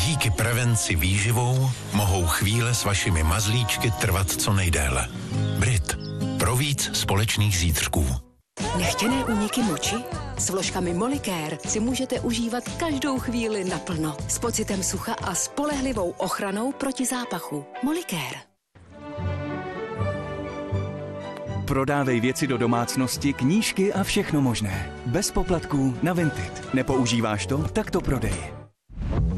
Díky prevenci výživou mohou chvíle s vašimi mazlíčky trvat co nejdéle. Brit. Pro víc společných zítřků. Nechtěné úniky moči? S vložkami Molicare si můžete užívat každou chvíli naplno. S pocitem sucha a spolehlivou ochranou proti zápachu. Molicare. Prodávej věci do domácnosti, knížky a všechno možné. Bez poplatků na Vinted. Nepoužíváš to? Tak to prodej.